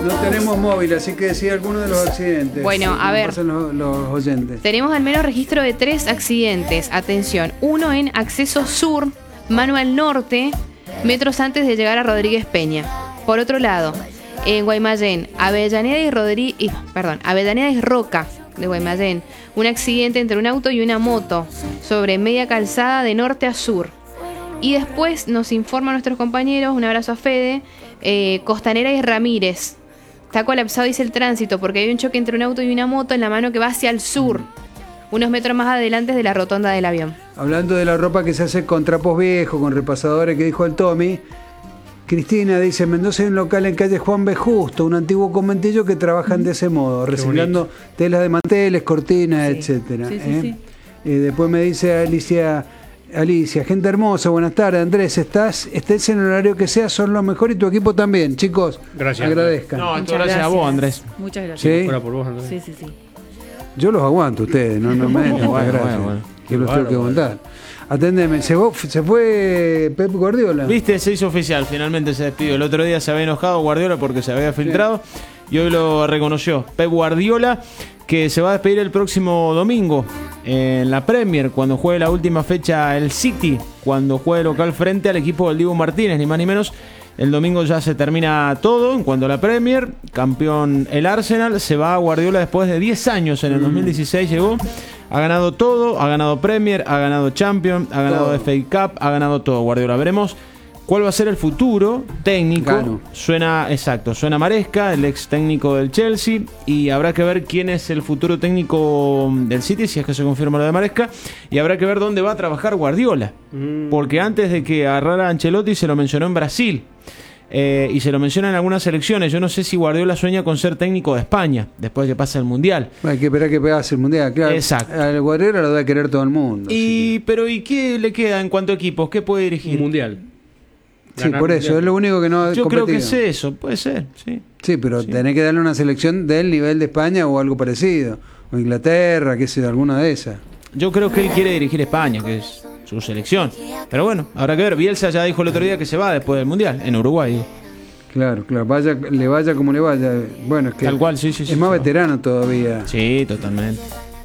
No tenemos móvil, así que decía alguno de los accidentes. Bueno, a ver. Pasan los oyentes. Tenemos al menos registro de 3 accidentes. Atención, uno en acceso sur, Manuel Norte, metros antes de llegar a Rodríguez Peña. Por otro lado, en Guaymallén, Avellaneda y Roca de Guaymallén, un accidente entre un auto y una moto sobre media calzada de norte a sur. Y después nos informan nuestros compañeros, un abrazo a Fede, Costanera y Ramírez. Está colapsado, dice el tránsito, porque hay un choque entre un auto y una moto en la mano que va hacia el sur, unos metros más adelante de la rotonda del avión. Hablando de la ropa que se hace con trapos viejos, con repasadores, que dijo el Tommy, Cristina dice, Mendoza hay un local en calle Juan B. Justo, un antiguo conventillo que trabajan de ese modo, reciclando telas de manteles, cortinas, etcétera. Sí. Después me dice Alicia, gente hermosa, buenas tardes, Andrés, estés en el horario que sea, son lo mejor y tu equipo también, chicos. Gracias. Agradezcan. No, gracias a vos, Andrés. Muchas gracias. ¿Sí? Fuera por vos, Andrés. Sí. Yo los aguanto ustedes, no me den gracias. Yo los tengo que aguantar. Atendeme, se fue Pep Guardiola. Viste, se hizo oficial, finalmente se despidió. El otro día se había enojado Guardiola porque se había filtrado y hoy lo reconoció. Pep Guardiola, que se va a despedir el próximo domingo en la Premier, cuando juegue la última fecha el City, cuando juegue local frente al equipo del Dibu Martínez, ni más ni menos. El domingo ya se termina todo en cuanto a la Premier. Campeón el Arsenal. Se va a Guardiola después de 10 años. En el 2016 llegó. Ha ganado todo. Ha ganado Premier. Ha ganado Champions. Ha ganado FA Cup. Ha ganado todo Guardiola. Veremos cuál va a ser el futuro técnico. Suena Maresca, el ex técnico del Chelsea. Y habrá que ver quién es el futuro técnico del City, si es que se confirma lo de Maresca. Y habrá que ver dónde va a trabajar Guardiola. Porque antes de que agarrara a Ancelotti se lo mencionó en Brasil. Y se lo menciona en algunas selecciones. Yo no sé si Guardiola sueña con ser técnico de España después de que pase el Mundial. Hay que esperar que pase el Mundial, claro. Exacto. Al Guardiola lo debe querer todo el mundo. Pero ¿y qué le queda en cuanto a equipos? ¿Qué puede dirigir? Mundial. Sí, por eso, es lo único que no ha Yo competido. creo que es eso, puede ser, sí. Sí, pero tenés que darle una selección del nivel de España o algo parecido. O Inglaterra, qué sé yo, alguna de esas. Yo creo que él quiere dirigir España, que es su selección. Pero bueno, habrá que ver. Bielsa ya dijo el otro día que se va después del Mundial, en Uruguay. Claro, le vaya como le vaya. Bueno, es que tal cual, sí. Es más veterano todavía. Sí, totalmente.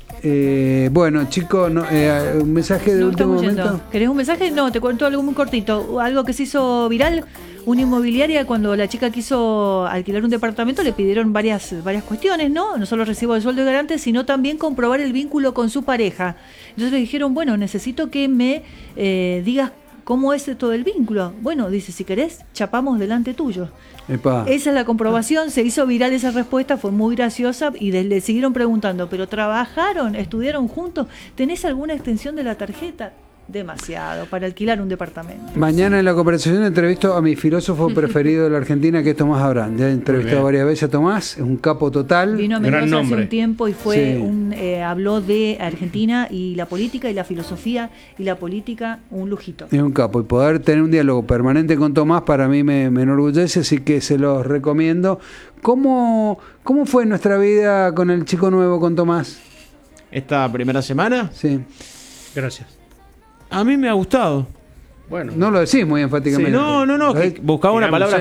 Bueno, chicos, un mensaje de último momento. ¿Querés un mensaje? No, te cuento algo muy cortito. Algo que se hizo viral. Una inmobiliaria, cuando la chica quiso alquilar un departamento, le pidieron varias cuestiones, ¿no? No solo recibo de sueldo y garante, sino también comprobar el vínculo con su pareja. Entonces le dijeron, bueno, necesito que me digas cómo es todo el vínculo. Bueno, dice, si querés, chapamos delante tuyo. Epa. Esa es la comprobación, se hizo viral esa respuesta, fue muy graciosa y le siguieron preguntando, ¿pero trabajaron, estudiaron juntos? ¿Tenés alguna extensión de la tarjeta? Demasiado para alquilar un departamento. Mañana en la conversación entrevisto a mi filósofo preferido de la Argentina, que es Tomás Abrán. Ya he entrevistado varias veces a Tomás, es un capo total. Vino a Mendoza hace un tiempo y fue habló de Argentina y la política y la filosofía y la política, un lujito. Es un capo, y poder tener un diálogo permanente con Tomás para mí me enorgullece, así que se los recomiendo. ¿Cómo fue nuestra vida con el chico nuevo, con Tomás? ¿Esta primera semana? Sí. Gracias. A mí me ha gustado. Bueno, no lo decís muy enfáticamente. No, que buscaba una palabra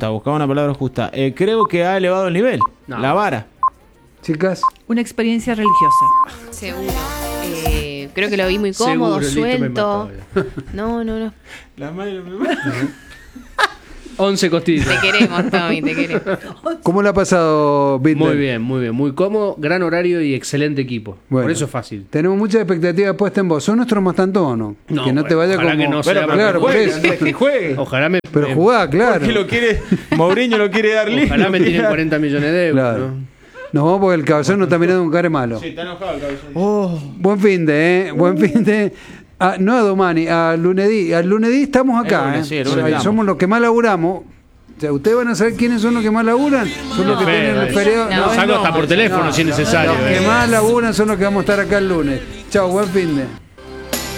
justa. Creo que ha elevado el nivel, la vara. Chicas. Una experiencia religiosa. Seguro. Creo que lo vi muy cómodo, suelto. No. La madre me mata. 11 costillas. Te queremos, Tommy, te queremos. ¿Cómo le ha pasado, Bittner? Muy bien. Muy cómodo, gran horario y excelente equipo. Bueno, por eso es fácil. Tenemos muchas expectativas puestas en vos. Sos nuestro Mastantono. Que no te vaya como... Que no sea, claro, por eso. Que juegue. Ojalá Pero jugá, claro. Porque lo quiere... Mourinho lo quiere dar libre. Ojalá me tienen 40 millones de euros. Claro. Nos vamos porque el cabezón nos está mirando un cara malo. Sí, está enojado el cabezón. Buen fin de, Buen fin de... no a Domani, a Lunedí. Al Lunedí estamos acá, el lunes somos los que más laburamos. O sea, ustedes van a saber quiénes son los que más laburan. Son los que tienen el feriado. Saco hasta por teléfono si es necesario. Los que más laburan son los que vamos a estar acá el lunes. Chao, buen fin de.